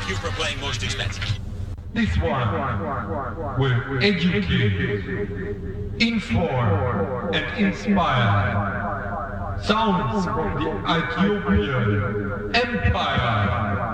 thank you for playing most expensive. This one will educate, inform, and inspire. Sounds from the Ethiopian Empire.